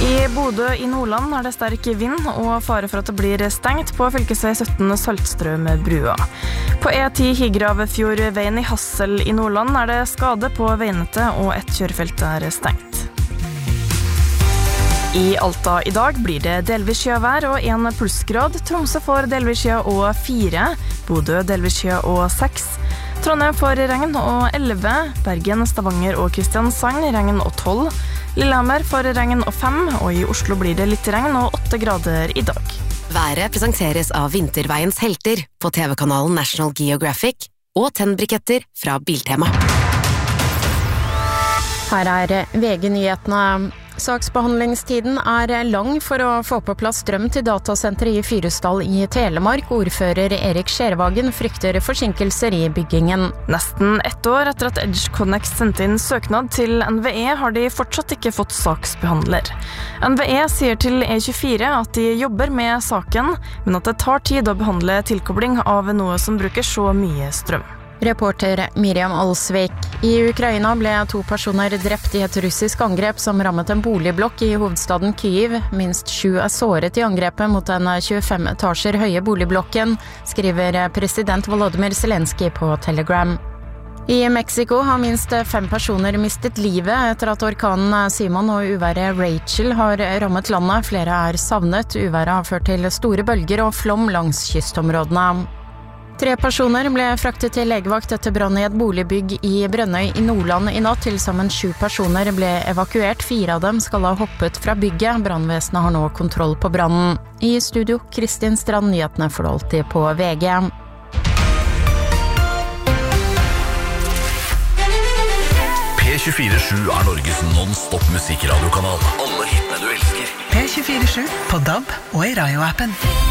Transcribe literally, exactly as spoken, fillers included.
I Bodø i Nordland er det sterk vind og fare for at det blir stengt på fylkesvei sytten Saltstrøm-brua. På E ti Higravfjordveien i Hassel i Nordland er det skade på veinettet og et kjørefelt er stengt. I Alta i dag blir det delvis skyvær og en plussgrad. Tromsø får delvis skya og fire, Bodø delvis skya og seks. Trondheim får regn og elleve, Bergen, Stavanger og Kristiansand regn og tolv. Lillehammer får regn og fem, og i Oslo blir det litt regn og åtte grader i dag. Været presenteres av Vinterveiens helter på T V-kanalen National Geographic og tennbriketter fra Biltema. Her er V G-nyhetene. Saksbehandlingstiden er lang for å få på plass strøm til datasenteret i Fyresdal i Telemark. Ordfører Erik Skjervagen frykter forsinkelser i byggingen. Nesten ett år etter at EdgeConnex sendte inn søknad til N V E har de fortsatt ikke fått saksbehandler. N V E sier til E tjuefire at de jobber med saken, men at det tar tid å behandle tilkobling av noe som bruker så mye strøm. Reporter Miriam Alsvik. I Ukraina ble to personer drept i et russisk angrep som rammet en boligblokk i hovedstaden Kyiv. Minst sju er såret i angrepet mot den tjuefem etasjer høye boligblokken, skriver president Volodymyr Zelensky på Telegram. I Mexico har minst fem personer mistet livet etter at orkanen Simon og uværet Rachel har rammet landet. Flere er savnet. Uværet har ført til store bølger og flom langs kystområdene. Tre personer ble fraktet til legevakt etter brann i et boligbygg i Brønnøy i Nordland i natt. Til sammen sju personer ble evakuert. Fire av dem skal ha hoppet fra bygget. Brannvesenet har nå kontroll på brannen. I studio, Kristin Strand, nyhetene får du alltid på V G. P tjuefire sju er Norges non-stop musikkradiokanal. Alle hitene du elsker. P tjuefire sju på D A B og i Radio-appen.